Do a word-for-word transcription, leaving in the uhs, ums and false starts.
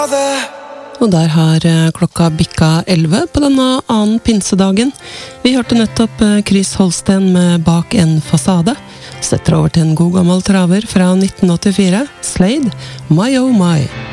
Og der har klokka bikka elleve på denne annen pinsedagen. Vi hørte nettopp Chris Holsten med Bak en fasade. Setter over til en god gammel traver fra nitten åttifire, Slade, My Oh My.